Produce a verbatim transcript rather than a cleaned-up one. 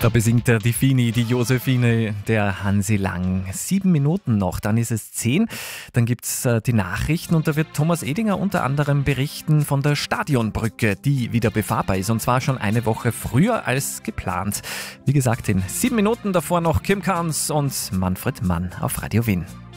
Da besingt er die Fini, die Josephine, der Hansi Lang. Sieben Minuten noch, dann ist es zehn. Dann gibt es äh, die Nachrichten und da wird Thomas Edinger unter anderem berichten von der Stadionbrücke, die wieder befahrbar ist. Und zwar schon eine Woche früher als geplant. Wie gesagt, in sieben Minuten davor noch Kim Carnes und Manfred Mann auf Radio Wien.